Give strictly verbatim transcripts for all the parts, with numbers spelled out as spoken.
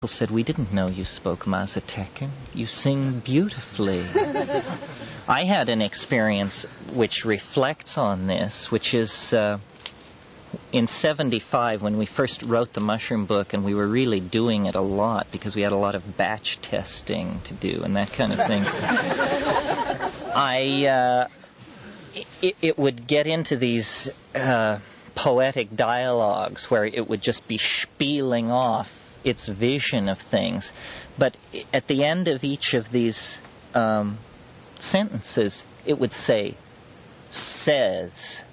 People said, "We didn't know you spoke Mazatecan. You sing beautifully." I had an experience which reflects on this, which is uh, in seventy-five when we first wrote the Mushroom Book, and we were really doing it a lot because we had a lot of batch testing to do and that kind of thing. I uh, it, it would get into these uh, poetic dialogues where it would just be spieling off its vision of things. But at the end of each of these um, sentences, it would say, says,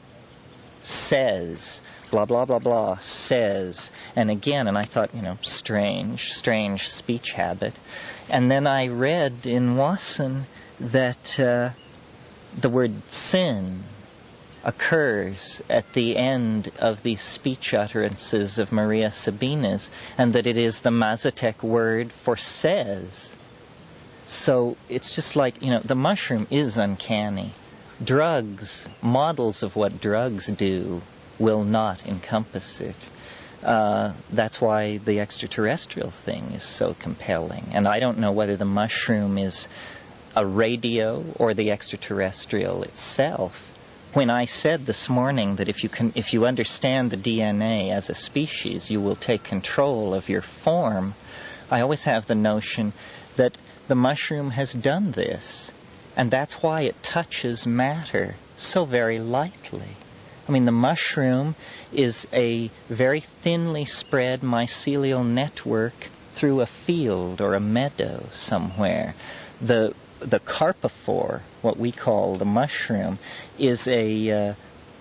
says, blah, blah, blah, blah, says. And again, and I thought, you know, strange, strange speech habit. And then I read in Wasson that uh, the word sin occurs at the end of these speech utterances of Maria Sabina's, and that it is the Mazatec word for says. So it's just like, you know, the mushroom is uncanny. Drugs, models of what drugs do, will not encompass it. Uh, that's why the extraterrestrial thing is so compelling. And I don't know whether the mushroom is a radio or the extraterrestrial itself. When I said this morning that if you can, if you understand the D N A as a species, you will take control of your form, I always have the notion that the mushroom has done this, and that's why it touches matter so very lightly. I mean, the mushroom is a very thinly spread mycelial network through a field or a meadow somewhere. The The carpophore, what we call the mushroom, is a uh,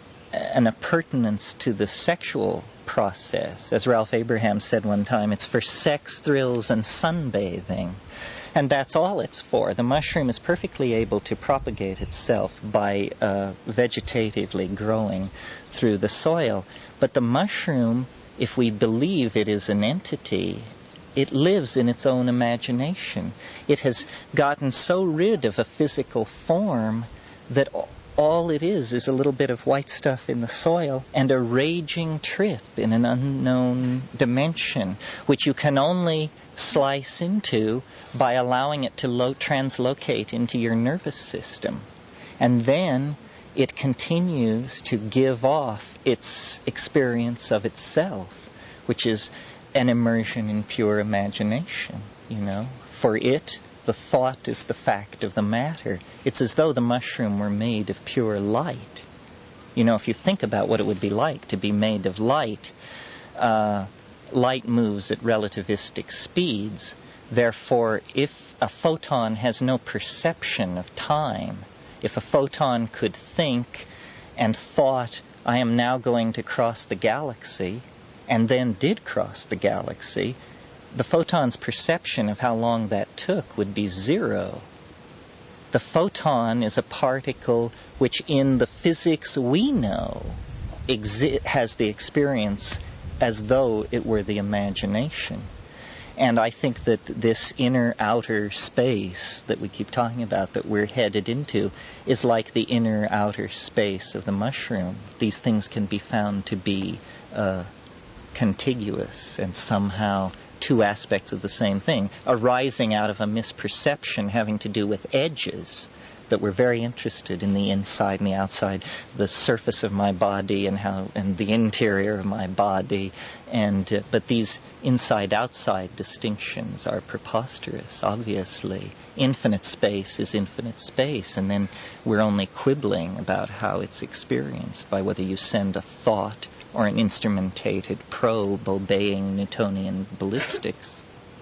an appurtenance to the sexual process. As Ralph Abraham said one time, it's for sex, thrills, and sunbathing. And that's all it's for. The mushroom is perfectly able to propagate itself by uh, vegetatively growing through the soil. But the mushroom, if we believe it is an entity, it lives in its own imagination. It has gotten so rid of a physical form that all it is is a little bit of white stuff in the soil and a raging trip in an unknown dimension, which you can only slice into by allowing it to lo- translocate into your nervous system. And then it continues to give off its experience of itself, which is an immersion in pure imagination, you know. For it, the thought is the fact of the matter. It's as though the mushroom were made of pure light. You know, if you think about what it would be like to be made of light, uh, light moves at relativistic speeds. Therefore, if a photon has no perception of time, if a photon could think and thought, I am now going to cross the galaxy, and then did cross the galaxy, the photon's perception of how long that took would be zero. The photon is a particle which in the physics we know exi- has the experience as though it were the imagination. And I think that this inner-outer space that we keep talking about, that we're headed into, is like the inner-outer space of the mushroom. These things can be found to be uh, contiguous and somehow two aspects of the same thing, arising out of a misperception having to do with edges, that we're very interested in the inside and the outside, the surface of my body and how and the interior of my body, and uh, but these inside-outside distinctions are preposterous. Obviously, infinite space is infinite space, and then we're only quibbling about how it's experienced by whether you send a thought or an instrumentated probe obeying Newtonian ballistics.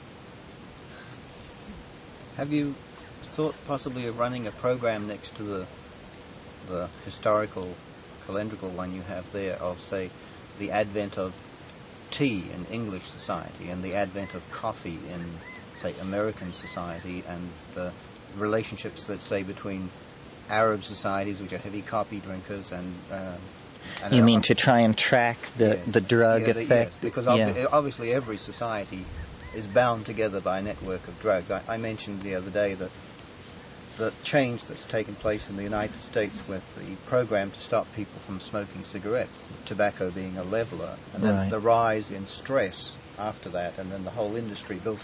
Have you thought possibly of running a program next to the the historical calendrical one you have there of, say, the advent of tea in English society and the advent of coffee in, say, American society, and the relationships, let's say, between Arab societies, which are heavy coffee drinkers, and uh, you mean to try and track the, yes. the drug yeah, the, effect? Yes, because yeah. ob- obviously every society is bound together by a network of drugs. I, I mentioned the other day that the change that's taken place in the United States with the program to stop people from smoking cigarettes, tobacco being a leveler, and then right. the rise in stress after that, and then the whole industry built